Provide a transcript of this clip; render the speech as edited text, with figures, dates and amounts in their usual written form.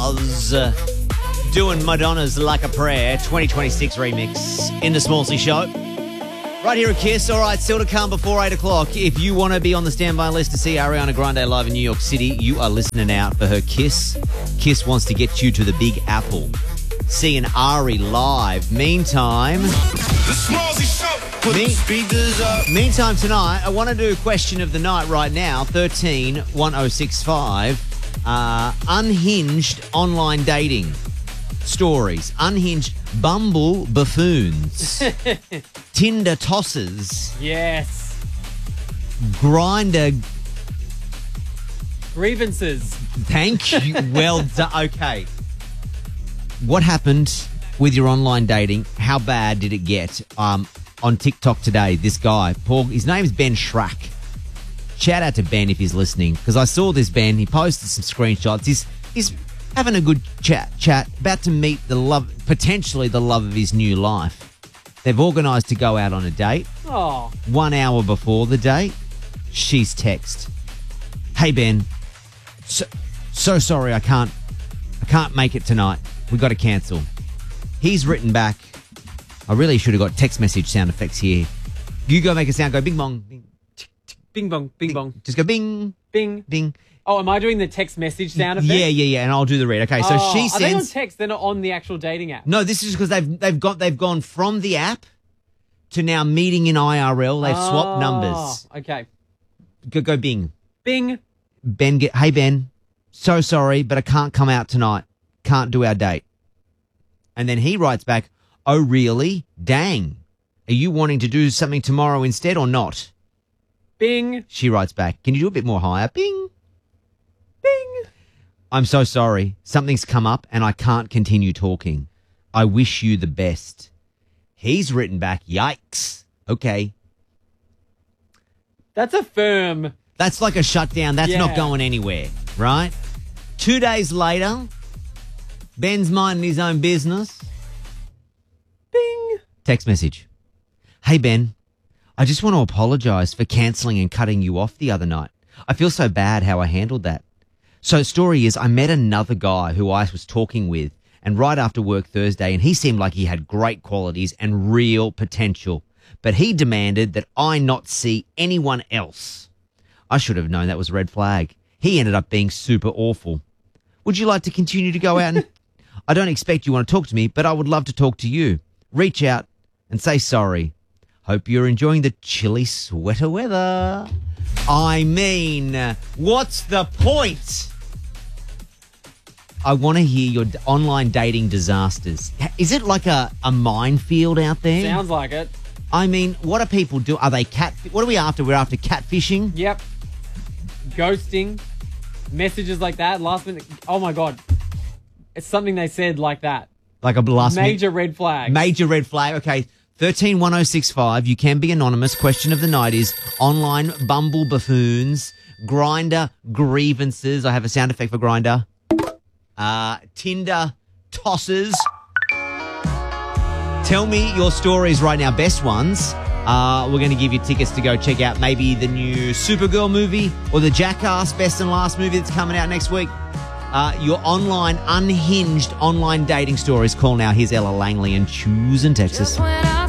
Stars doing Madonna's Like a Prayer 2026 remix in the Smallsy Show. Right here at Kiss. All right, still to come before 8 o'clock. If you want to be on the standby list to see Ariana Grande live in New York City, you are listening out for her Kiss. Kiss wants to get you to the Big Apple. Seeing Ari live. Meantime... The Smallsy Show. Put the speakers up. Meantime tonight, I want to do question of the night right now, 131065. Unhinged online dating stories. Unhinged Bumble buffoons. Tinder tossers. Yes. Grinder. Grievances. Thank you. Well done. Okay. What happened with your online dating? How bad did it get? On TikTok today, this guy, Paul, his name is Ben Schrack. Shout out to Ben if he's listening, because I saw this Ben. He posted some screenshots. He's having a good chat, about to meet the love, potentially the love of his new life. They've organised to go out on a date. Oh. 1 hour before the date, she's text, "Hey Ben, so sorry I can't make it tonight. We got to cancel." He's written back, I really should have got text message sound effects here. You go make a sound, go bing bong, bing, Bing bong, bing bong. just go bing, Bing. bing. Oh, am I doing the text message sound effect? Yeah, and I'll do the read. Okay, so she Are they on sends. text? They're not on the actual dating app. No, this is because they've gone from the app to now meeting in IRL. They've swapped numbers. Okay. Go bing. Bing. Ben, hey Ben, so sorry, but I can't come out tonight. Can't do our date. And then he writes back, "Oh really? Dang. Are you wanting to do something tomorrow instead or not?" Bing. She writes back, "Can you do a bit more higher?" Bing. Bing. "I'm so sorry. Something's come up and I can't continue talking. I wish you the best." He's written back, "Yikes. Okay." That's a firm. That's like a shutdown. That's not Yeah. going anywhere, right? 2 days later, Ben's minding his own business. Bing. Text message. "Hey Ben, I just want to apologise for cancelling and cutting you off the other night. I feel so bad how I handled that. So the story is I met another guy who I was talking with and right after work Thursday, and he seemed like he had great qualities and real potential. But he demanded that I not see anyone else. I should have known that was a red flag. He ended up being super awful. Would you like to continue to go out and... I don't expect you want to talk to me, but I would love to talk to you. Reach out and say sorry. Hope you're enjoying the chilly sweater weather." I mean, what's the point? I want to hear your online dating disasters. Is it like a minefield out there? Sounds like it. I mean, what do people do? Are they what are we after? We're after catfishing? Yep. Ghosting. Messages like that. Last minute. Oh my God. It's something they said like that. Like a last Major red flag. Major red flag. Okay. 131065. You can be anonymous. Question of the night is online Bumble buffoons, Grinder grievances. I have a sound effect for Grinder. Tinder tossers. Tell me your stories right now, best ones. We're going to give you tickets to go check out maybe the new Supergirl movie or the Jackass Best and Last movie that's coming out next week. Your online, unhinged online dating stories. Call now. Here's Ella Langley and Choose in Texas. Just when I